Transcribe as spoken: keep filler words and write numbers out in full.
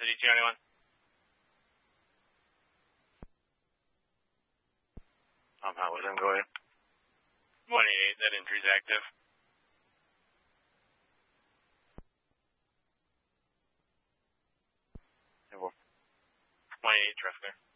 City two ninety-one. I'm out with him, go ahead. one eighty-eight, that injury's active. Yeah, well. one eighty-eight, traffic there.